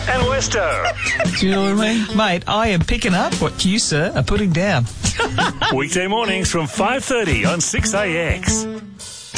and Westo. Do you know what I mean? Mate, I am picking up what you, sir, are putting down. Weekday mornings from 5:30 on 6AX.